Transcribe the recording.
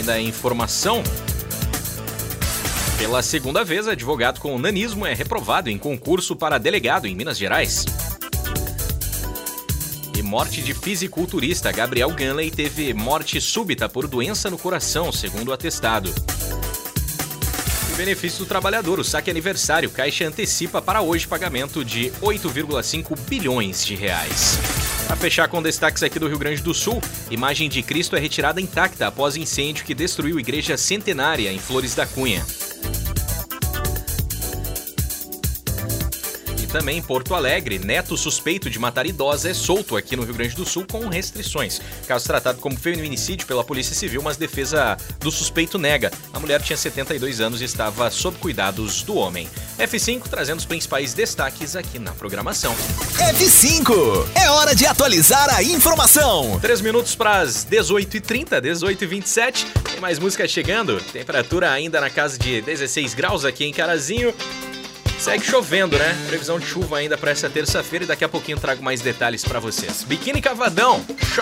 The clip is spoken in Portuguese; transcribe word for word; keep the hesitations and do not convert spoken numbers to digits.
Ainda em informação, pela segunda vez, advogado com nanismo é reprovado em concurso para delegado em Minas Gerais. E morte de fisiculturista Gabriel Ganley teve morte súbita por doença no coração, segundo o atestado. E benefício do trabalhador, o saque aniversário, Caixa antecipa para hoje pagamento de oito vírgula cinco bilhões de reais. Para fechar com destaques aqui do Rio Grande do Sul, imagem de Cristo é retirada intacta após incêndio que destruiu igreja centenária em Flores da Cunha. Também em Porto Alegre, neto suspeito de matar idosa é solto aqui no Rio Grande do Sul com restrições. Caso tratado como feminicídio pela Polícia Civil, mas defesa do suspeito nega. A mulher tinha setenta e dois anos e estava sob cuidados do homem. F cinco trazendo os principais destaques aqui na programação. F cinco, é hora de atualizar a informação. Três minutos para as dezoito e trinta, dezoito e vinte e sete. Tem mais música chegando. Temperatura ainda na casa de dezesseis graus aqui em Carazinho. Segue chovendo, né? Previsão de chuva ainda para essa terça-feira e daqui a pouquinho trago mais detalhes para vocês. Biquíni Cavadão, chove.